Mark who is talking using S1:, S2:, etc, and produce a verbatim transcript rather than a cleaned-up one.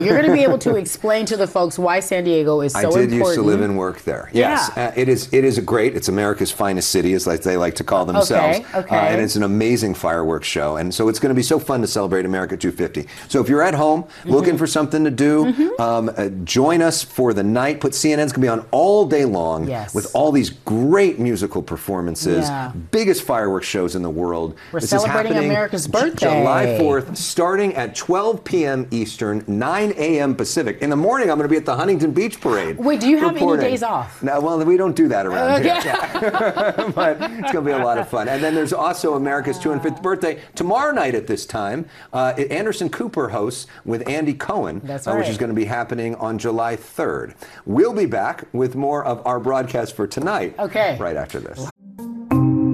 S1: You're going to be able to explain to the folks why San Diego is so important.
S2: I did used to live and work there. Yes,
S1: Yeah.
S2: uh, it is. It is a great. It's America's finest city, as like they like to call themselves.
S1: Okay, okay.
S2: Uh, and it's an amazing fireworks show, and so it's going to be so fun to celebrate America two fifty. So if you're at home mm-hmm. looking for something to do, mm-hmm. um, uh, join us for the night. Put C N N's going to be on all day long
S1: yes.
S2: with all these great musical performances.
S1: Yeah.
S2: Biggest fireworks shows in the world.
S1: We're
S2: this
S1: celebrating
S2: is happening
S1: America's birthday.
S2: July fourth, starting at twelve p m Eastern, nine a m Pacific. In the morning, I'm going to be at the Huntington Beach Parade.
S1: Wait, do you have
S2: reporting.
S1: any days off?
S2: No, well, we don't do that around
S1: okay.
S2: here. Yeah. But it's going to be a lot of fun. And then there's also America's two hundred fiftieth birthday tomorrow night at this time. Uh, Anderson Cooper hosts with Andy Cohen,
S1: That's
S2: uh,
S1: right.
S2: which is going to be happening on July third. We'll be back with more of our broadcast for tonight.
S1: Okay.
S2: Right after this.